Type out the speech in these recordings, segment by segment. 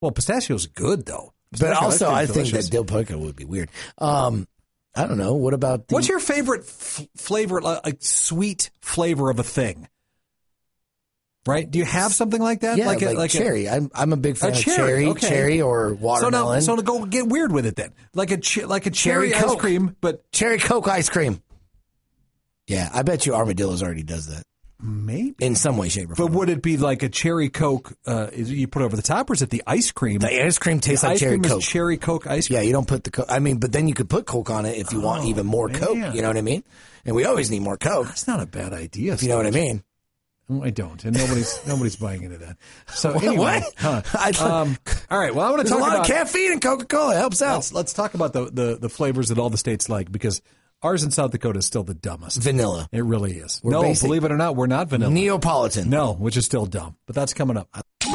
Well, pistachio's good, though. But also, I think that dill pickle would be weird. I don't know. What about what's your favorite flavor, like sweet flavor of a thing? Right? Do you have something like that? Yeah, like cherry. I'm a big fan of cherry or watermelon. So to go get weird with it then, like a cherry ice cream, but cherry Coke ice cream. Yeah, I bet you Armadillo's already does that. Maybe in some way, shape, or form. But would it be like a cherry Coke? You put over the top, or is it the ice cream? The ice cream tastes like cherry Coke. Is cherry Coke ice cream. Yeah, you don't put the Coke. I mean, but then you could put Coke on it if you want even more Coke. You know what I mean? And we always need more Coke. That's not a bad idea. If you know what I mean? I don't, and nobody's buying into that. So anyway, all right. Well, I want to talk about a lot of caffeine in Coca-Cola. It helps out. Let's talk about the flavors that all the states like, because ours in South Dakota is still the dumbest. Vanilla. It really is. Basic. Believe it or not, we're not vanilla. Neapolitan. No, which is still dumb. But that's coming up.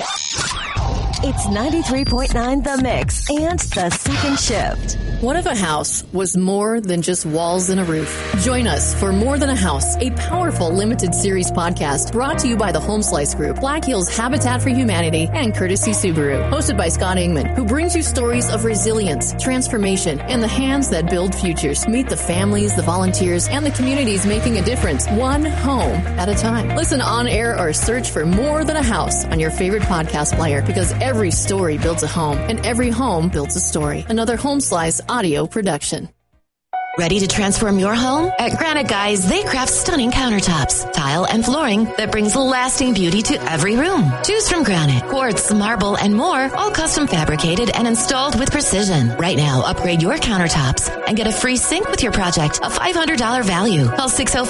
It's 93.9 The Mix and The Second Shift. What if a house was more than just walls and a roof? Join us for More Than a House, a powerful limited series podcast brought to you by the Home Slice Group, Black Hills Habitat for Humanity, and Courtesy Subaru. Hosted by Scott Ingman, who brings you stories of resilience, transformation, and the hands that build futures. Meet the families, the volunteers, and the communities making a difference, one home at a time. Listen on air or search for More Than a House on your favorite podcast player, because every story builds a home, and every home builds a story. Another Home Slice audio production. Ready to transform your home? At Granite Guys, they craft stunning countertops, tile, and flooring that brings lasting beauty to every room. Choose from granite, quartz, marble, and more, all custom fabricated and installed with precision. Right now, upgrade your countertops and get a free sink with your project, a $500 value. Call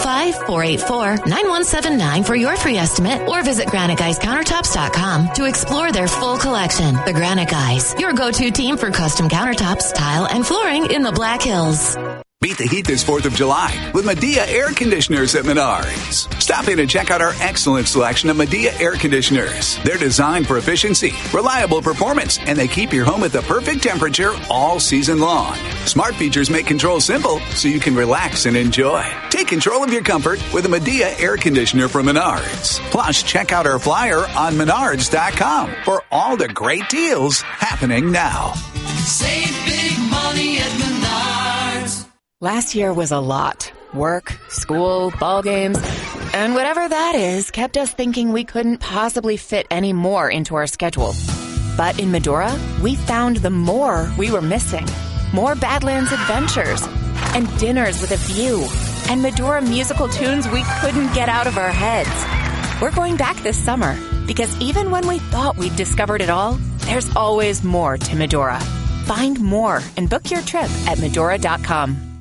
605-484-9179 for your free estimate, or visit GraniteGuysCountertops.com to explore their full collection. The Granite Guys, your go-to team for custom countertops, tile, and flooring in the Black Hills. Beat the heat this 4th of July with Medea air conditioners at Menards. Stop in and check out our excellent selection of Medea air conditioners. They're designed for efficiency, reliable performance, and they keep your home at the perfect temperature all season long. Smart features make control simple so you can relax and enjoy. Take control of your comfort with a Medea air conditioner from Menards. Plus, check out our flyer on Menards.com for all the great deals happening now. Save big money at Menards. Last year was a lot. Work, school, ball games, and whatever that is kept us thinking we couldn't possibly fit any more into our schedule. But in Medora, we found the more we were missing. More Badlands adventures and dinners with a view and Medora musical tunes we couldn't get out of our heads. We're going back this summer because even when we thought we'd discovered it all, there's always more to Medora. Find more and book your trip at Medora.com.